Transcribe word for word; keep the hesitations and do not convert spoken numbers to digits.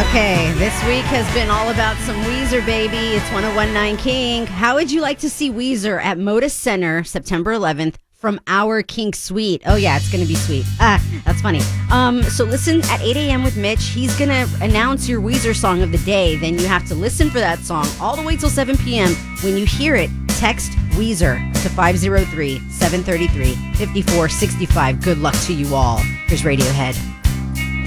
Okay, this week has been all about some Weezer, baby. It's one oh one point nine King. How would you like to see Weezer at Moda Center September eleventh from our Kink Suite? Oh, yeah, it's going to be sweet. Ah, that's funny. Um, so listen at eight a.m. with Mitch. He's going to announce your Weezer song of the day. Then you have to listen for that song all the way till seven p.m. When you hear it, text Weezer to five oh three, seven three three, five four six five. Good luck to you all. Here's Radiohead.